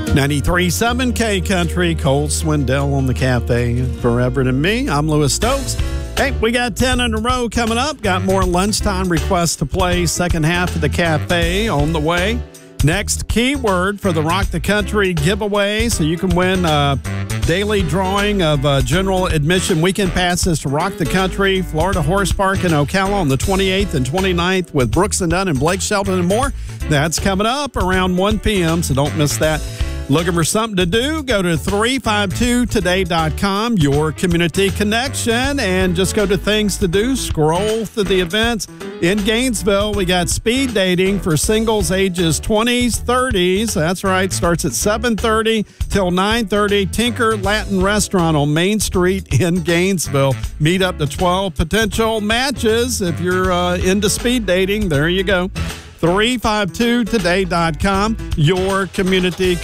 93.7 K Country, Cole Swindell on the Cafe Forever to Me. I'm Lewis Stokes. Hey, we got 10 in a row coming up. Got more lunchtime requests to play. Second half of the Cafe on the way. Next keyword for the Rock the Country giveaway, so you can win a daily drawing of general admission weekend passes to Rock the Country, Florida Horse Park in Ocala on the 28th and 29th with Brooks and Dunn and Blake Shelton and more. That's coming up around 1 p.m., so don't miss that. Looking for something to do? Go to 352today.com, your community connection, and just go to things to do. Scroll through the events. In Gainesville, we got speed dating for singles ages 20s, 30s. That's right. Starts at 7:30 till 9:30. Tinker Latin Restaurant on Main Street in Gainesville. Meet up to 12 potential matches. If you're into speed dating, there you go. 352today.com, your community